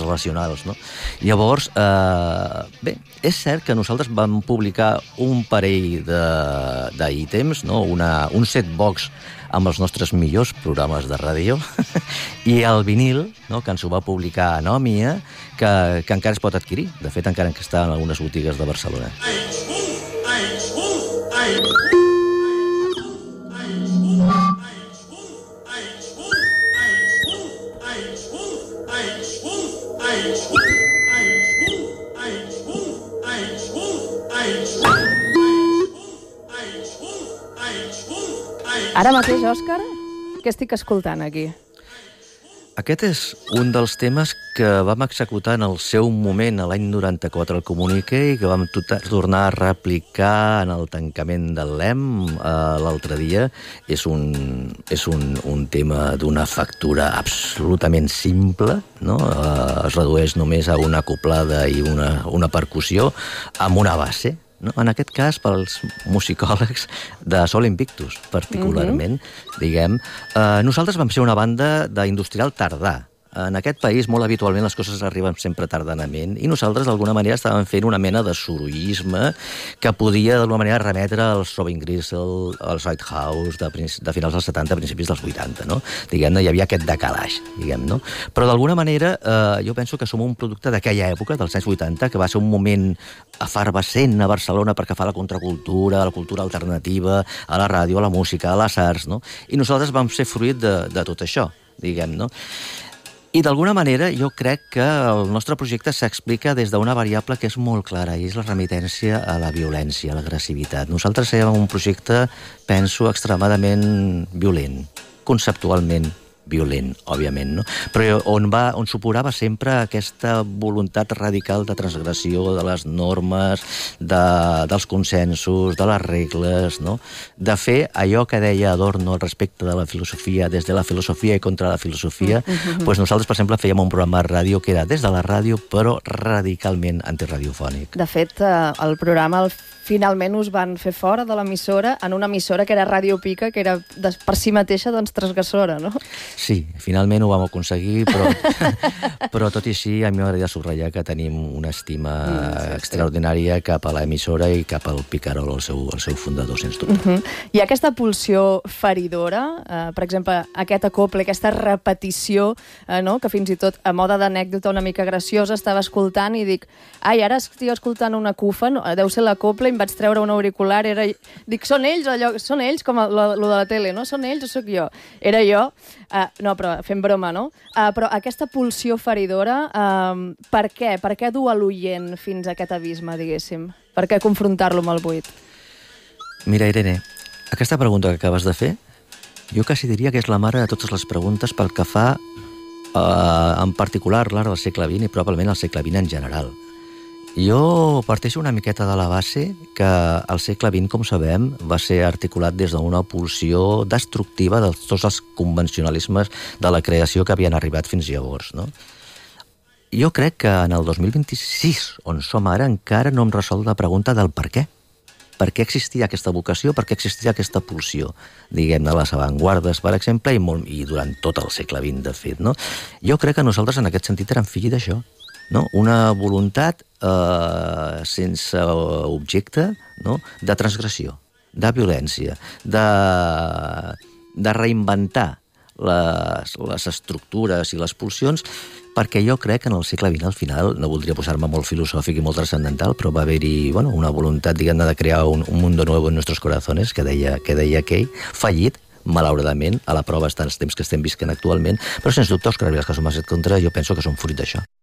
relacionals, no? Llavors, bé, és cert que nosaltres vam publicar un parell d'ítems, no? Un setbox amb els nostres millors programes de ràdio i el vinil, no? Que ens ho va publicar Anòmia, que encara es pot adquirir. De fet, encara que està en algunes botigues de Barcelona. Ara mateix, Òscar, què estic escoltant aquí? Aquest és un dels temes que vam executar en el seu moment, a l'any 94, al Comunique, i que vam tornar a replicar en el tancament del LEM l'altre dia. És un tema d'una factura absolutament simple, no? Es redueix només a una acoblada i una percussió amb una base. No? En aquest cas, pels musicòlegs de Sol Invictus, particularment, diguem. Nosaltres vam ser una banda d'industrial tardà. En aquest país, molt habitualment, les coses arriben sempre tardanament i nosaltres, d'alguna manera, estàvem fent una mena de sorollisme que podia, d'alguna manera, remetre als Robin Grisel, als Lighthouse de finals dels 70, principis dels 80, no? Diguem-ne, hi havia aquest decalaix, diguem, no? Però, d'alguna manera, jo penso que som un producte d'aquella època, dels anys 80, que va ser un moment efervescent a Barcelona perquè fa la contracultura, la cultura alternativa, a la ràdio, a la música, a les arts, no? I nosaltres vam ser fruit de tot això, diguem, no? I d'alguna manera jo crec que el nostre projecte s'explica des d'una variable que és molt clara, i és la remitència a la violència, a l'agressivitat. Nosaltres érem un projecte, penso, extremadament violent, conceptualment violent, òbviament, no? Però on suporava sempre aquesta voluntat radical de transgressió de les normes, dels consensos, de les regles, no? De fer allò que deia Adorno al respecte de la filosofia, des de la filosofia i contra la filosofia, doncs nosaltres, per exemple, fèiem un programa de ràdio que era des de la ràdio, però radicalment antiradiofònic. De fet, el programa finalment us van fer fora de l'emissora en una emissora que era Ràdio Pica, que era per si mateixa doncs transgressora, no? Sí, finalment ho vam aconseguir, però tot i així a mi m'agradaria subratllar que tenim una estima extraordinària cap a l'emissora i cap al Picarol, el seu fundador, sens dubte. I aquesta pulsió feridora, per exemple, aquest acople, aquesta repetició, que fins i tot a moda d'anècdota una mica graciosa estava escoltant i dic, ai, ara estic escoltant una cufa, deu ser l'acople, em vaig treure un auricular, dic, són ells, com lo de la tele, no? Són ells o sóc jo? Era jo. No, però fem broma, no? Però aquesta pulsió feridora, per què? Per què dur a l'oient fins a aquest abisme, diguéssim? Per què confrontar-lo amb el buit? Mira, Irene, aquesta pregunta que acabes de fer, jo quasi diria que és la mare de totes les preguntes pel que fa, en particular, l'art del segle XX i probablement el segle XX en general. Jo parteixo una miqueta de la base que el segle XX, com sabem, va ser articulat des d'una pulsió destructiva de tots els convencionalismes de la creació que havien arribat fins llavors, no? Jo crec que en el 2026, on som ara, encara no hem resolt la pregunta del per què. Per què existia aquesta vocació, per què existia aquesta pulsió, diguem, de les avantguardes, per exemple, i durant tot el segle XX, de fet, no? Jo crec que nosaltres, en aquest sentit, érem fills d'això. No? Una voluntat sense objecte, no? De transgressió, de violència, de reinventar les estructures i les pulsions, perquè jo crec que en el segle XX, al final, no voldria posar-me molt filosòfic i molt transcendental, però va haver-hi una voluntat, diguem-ne, de crear un mundo nuevo en nuestros corazones, que deia aquell, fallit, malauradament, a la prova estan els temps que estem visquent actualment, però sens dubte els carrers que som a set contra, jo penso que són fruit d'això.